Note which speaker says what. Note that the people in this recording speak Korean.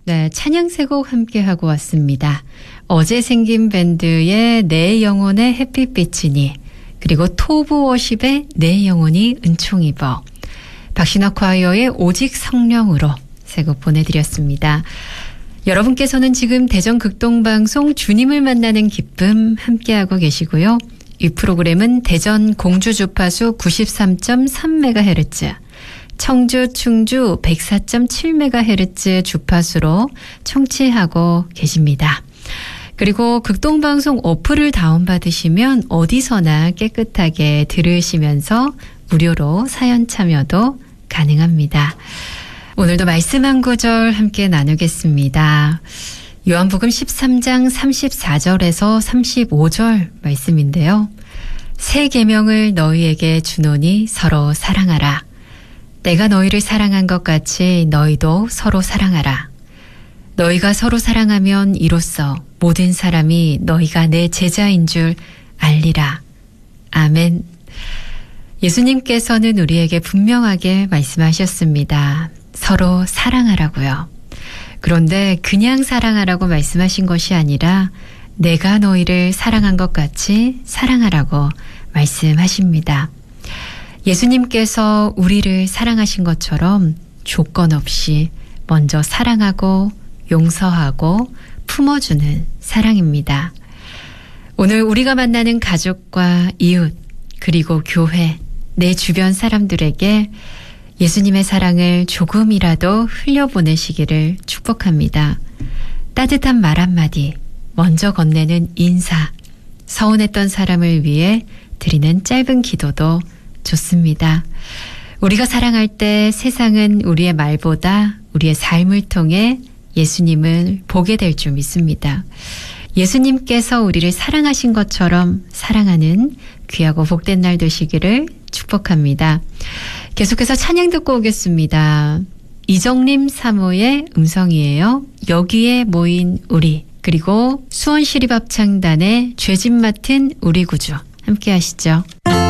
Speaker 1: 네, 찬양 세 곡 함께 하고 왔습니다. 어제 생긴 밴드의 내 영혼의 햇빛빛이니, 그리고 토브워십의 내 영혼이 은총 입어, 박신화 콰이어의 오직 성령으로 세 곡 보내드렸습니다. 여러분께서는 지금 대전 극동방송 주님을 만나는 기쁨 함께하고 계시고요. 이 프로그램은 대전 공주 주파수 93.3MHz, 청주, 충주 104.7MHz 주파수로 청취하고 계십니다. 그리고 극동방송 어플을 다운받으시면 어디서나 깨끗하게 들으시면서 무료로 사연 참여도 가능합니다. 오늘도 말씀 한 구절 함께 나누겠습니다. 요한복음 13장 34절에서 35절 말씀인데요. 새 계명을 너희에게 주노니 서로 사랑하라. 내가 너희를 사랑한 것 같이 너희도 서로 사랑하라. 너희가 서로 사랑하면 이로써 모든 사람이 너희가 내 제자인 줄 알리라. 아멘. 예수님께서는 우리에게 분명하게 말씀하셨습니다. 서로 사랑하라고요. 그런데 그냥 사랑하라고 말씀하신 것이 아니라 내가 너희를 사랑한 것 같이 사랑하라고 말씀하십니다. 예수님께서 우리를 사랑하신 것처럼 조건 없이 먼저 사랑하고 용서하고 품어주는 사랑입니다. 오늘 우리가 만나는 가족과 이웃, 그리고 교회, 내 주변 사람들에게 예수님의 사랑을 조금이라도 흘려보내시기를 축복합니다. 따뜻한 말 한마디, 먼저 건네는 인사, 서운했던 사람을 위해 드리는 짧은 기도도 좋습니다. 우리가 사랑할 때 세상은 우리의 말보다 우리의 삶을 통해 예수님을 보게 될 줄 믿습니다. 예수님께서 우리를 사랑하신 것처럼 사랑하는 귀하고 복된 날 되시기를 축복합니다. 계속해서 찬양 듣고 오겠습니다. 이정림 사모의 음성이에요. 여기에 모인 우리, 그리고 수원시립합창단의 죄짐 맡은 우리 구주 함께 하시죠.